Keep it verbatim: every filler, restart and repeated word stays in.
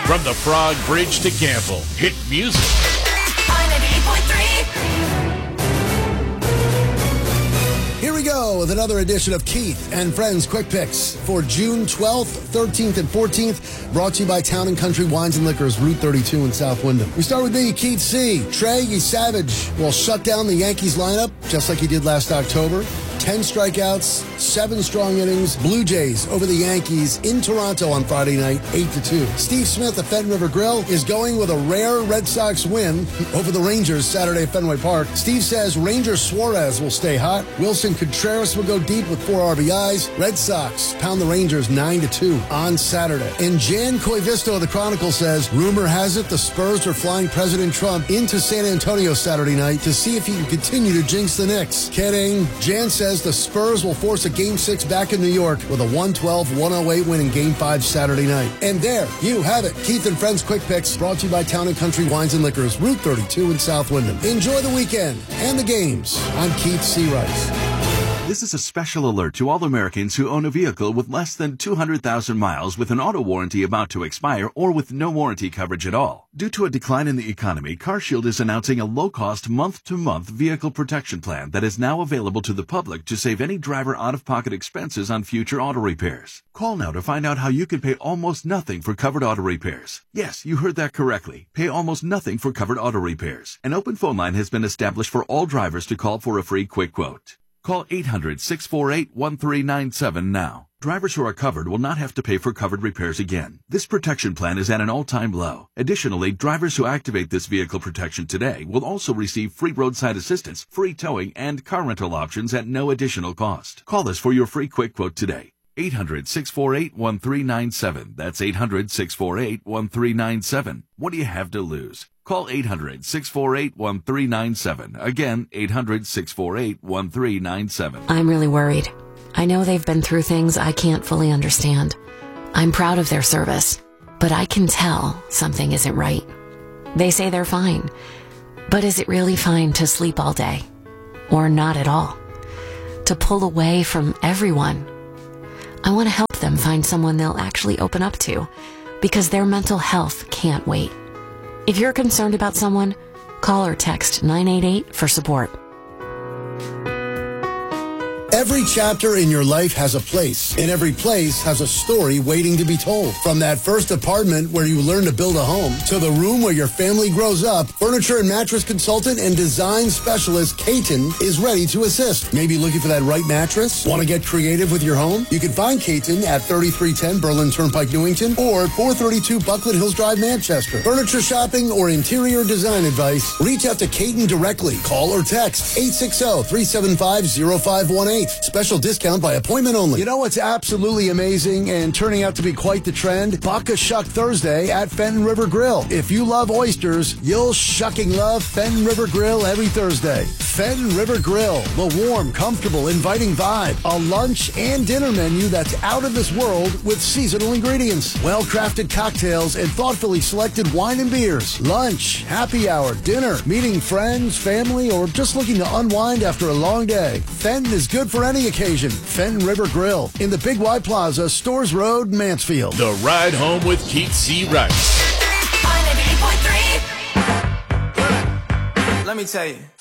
From the Frog Bridge to Campbell, hit music. On ninety-eight point three. Here we go with another edition of Keith and Friends Quick Picks for June twelfth, thirteenth, and fourteenth, brought to you by Town and Country Wines and Liquors, Route thirty-two in South Wyndham. We start with me, Keith C. Trey Savage will shut down the Yankees lineup just like he did last October. ten strikeouts, seven strong innings. Blue Jays over the Yankees in Toronto on Friday night, eight to two. Steve Smith of Fenton River Grill is going with a rare Red Sox win over the Rangers Saturday at Fenway Park. Steve says Ranger Suarez will stay hot. Wilson Contreras will go deep with four R B Is. Red Sox pound the Rangers nine to two on Saturday. And Jan Koivisto of the Chronicle says, rumor has it the Spurs are flying President Trump into San Antonio Saturday night to see if he can continue to jinx the Knicks. Kidding. Jan says the Spurs will force a Game six back in New York with a one twelve one oh eight win in Game five Saturday night. And there you have it. Keith and Friends Quick Picks brought to you by Town and Country Wines and Liquors, Route thirty-two in South Wyndham. Enjoy the weekend and the games. I'm Keith C. Rice. This is a special alert to all Americans who own a vehicle with less than two hundred thousand miles with an auto warranty about to expire or with no warranty coverage at all. Due to a decline in the economy, CarShield is announcing a low-cost month-to-month vehicle protection plan that is now available to the public to save any driver out-of-pocket expenses on future auto repairs. Call now to find out how you can pay almost nothing for covered auto repairs. Yes, you heard that correctly. Pay almost nothing for covered auto repairs. An open phone line has been established for all drivers to call for a free quick quote. Call eight hundred, six four eight, one three nine seven now. Drivers who are covered will not have to pay for covered repairs again. This protection plan is at an all-time low. Additionally, drivers who activate this vehicle protection today will also receive free roadside assistance, free towing, and car rental options at no additional cost. Call us for your free quick quote today. eight hundred, six four eight, one three nine seven. That's eight hundred, six four eight, one three nine seven. What do you have to lose? Call eight hundred, six four eight, one three nine seven. Again, eight hundred, six four eight, one three nine seven. I'm really worried. I know they've been through things I can't fully understand. I'm proud of their service, but I can tell something isn't right. They say they're fine, but is it really fine to sleep all day? Or not at all? To pull away from everyone? I want to help them find someone they'll actually open up to, because their mental health can't wait. If you're concerned about someone, call or text nine eight eight for support. Every chapter in your life has a place, and every place has a story waiting to be told. From that first apartment where you learn to build a home, to the room where your family grows up, furniture and mattress consultant and design specialist Caton is ready to assist. Maybe looking for that right mattress? Want to get creative with your home? You can find Caton at thirty-three ten Berlin Turnpike, Newington, or four thirty-two Buckland Hills Drive, Manchester. Furniture shopping or interior design advice? Reach out to Caton directly. Call or text eight six zero, three seven five, zero five one eight. Special discount by appointment only. You know what's absolutely amazing and turning out to be quite the trend? Baka Shuck Thursday at Fenton River Grill. If you love oysters, you'll shucking love Fenton River Grill every Thursday. Fenton River Grill, the warm, comfortable, inviting vibe. A lunch and dinner menu that's out of this world with seasonal ingredients. Well-crafted cocktails and thoughtfully selected wine and beers. Lunch, happy hour, dinner, meeting friends, family, or just looking to unwind after a long day. Fenton is good for any occasion. Fenton River Grill in the Big Y Plaza, Stores Road, Mansfield. The Ride Home with Keith C. Rice. On ninety-eight point three. Let me tell you.